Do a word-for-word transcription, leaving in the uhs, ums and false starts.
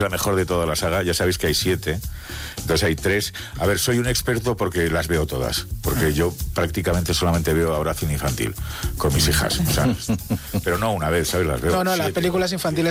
la mejor de toda la saga, ya sabéis que hay siete, entonces hay tres. A ver, soy un experto porque las veo todas, porque yo prácticamente solamente veo ahora cine infantil con mis hijas, o sea, pero no una vez, ¿sabes? Las veo No, no, las siete. películas infantiles